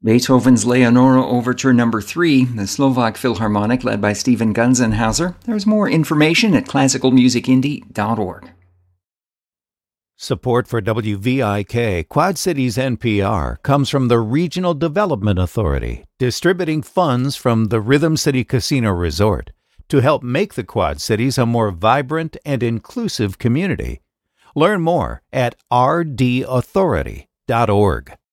Beethoven's Leonora Overture No. 3, the Slovak Philharmonic led by Stephen Gunzenhauser. There's more information at classicalmusicindy.org. Support for WVIK Quad Cities NPR comes from the Regional Development Authority, distributing funds from the Rhythm City Casino Resort to help make the Quad Cities a more vibrant and inclusive community. Learn more at rdauthority.org.